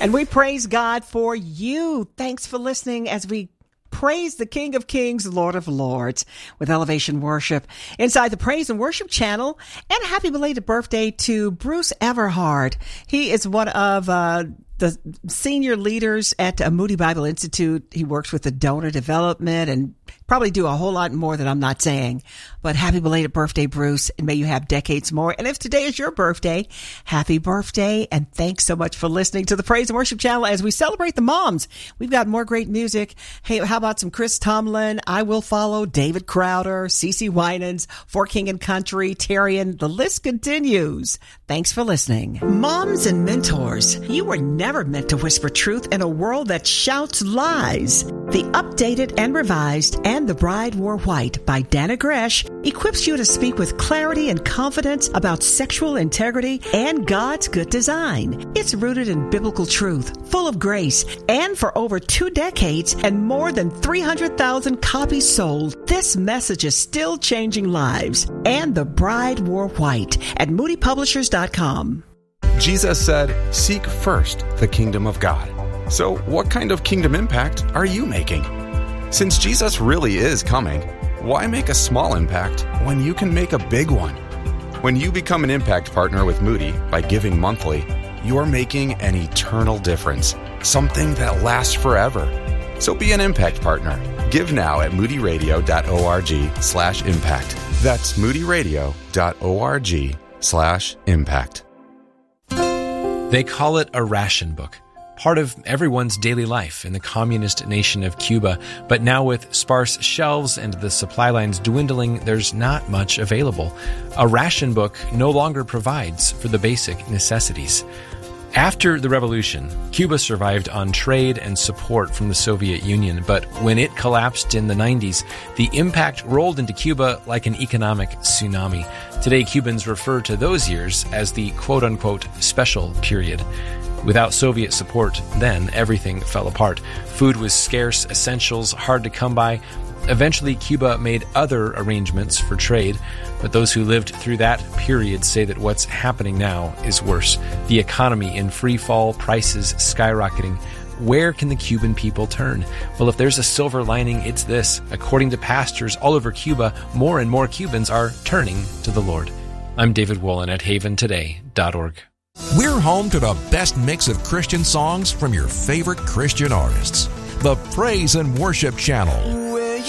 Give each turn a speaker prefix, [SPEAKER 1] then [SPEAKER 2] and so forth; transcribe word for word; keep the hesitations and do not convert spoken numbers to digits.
[SPEAKER 1] And we praise God for you. Thanks for listening as we praise the King of Kings, Lord of Lords, with Elevation Worship inside the Praise and Worship channel. And a happy belated birthday to Bruce Everhard. He is one of uh, the senior leaders at uh, Moody Bible Institute. He works with the donor development and probably do a whole lot more that I'm not saying. But happy belated birthday, Bruce, and may you have decades more. And if today is your birthday, happy birthday, and thanks so much for listening to the Praise and Worship channel as we celebrate the moms. We've got more great music. Hey, how about some Chris Tomlin, I Will Follow, David Crowder, CeCe Winans, For King and Country, Terrian, the list continues. Thanks for listening. Moms and mentors, you were never meant to whisper truth in a world that shouts lies. The updated and revised And the Bride Wore White by Dana Gresh equips you to speak with clarity and confidence about sexual integrity and God's good design. It's rooted in biblical truth, full of grace, and for over two decades and more than three hundred thousand copies sold, this message is still changing lives. And the Bride Wore White at moody publishers dot com.
[SPEAKER 2] Jesus said, "Seek first the kingdom of God." So what kind of kingdom impact are you making? Since Jesus really is coming, why make a small impact when you can make a big one? When you become an impact partner with Moody by giving monthly, you're making an eternal difference, something that lasts forever. So be an impact partner. Give now at moody radio dot org slash impact. That's moody radio dot org slash impact.
[SPEAKER 3] They call it a ration book, part of everyone's daily life in the communist nation of Cuba. But now with sparse shelves and the supply lines dwindling, there's not much available. A ration book no longer provides for the basic necessities. After the revolution, Cuba survived on trade and support from the Soviet Union, but when it collapsed in the nineties, the impact rolled into Cuba like an economic tsunami. Today, Cubans refer to those years as the quote-unquote special period. Without Soviet support, then everything fell apart. Food was scarce, essentials hard to come by. Eventually, Cuba made other arrangements for trade, but those who lived through that period say that what's happening now is worse. The economy in free fall, prices skyrocketing. Where can the Cuban people turn? Well, if there's a silver lining, it's this. According to pastors all over Cuba, more and more Cubans are turning to the Lord. I'm David Wolin at haven today dot org.
[SPEAKER 4] We're home to the best mix of Christian songs from your favorite Christian artists. The Praise and Worship Channel.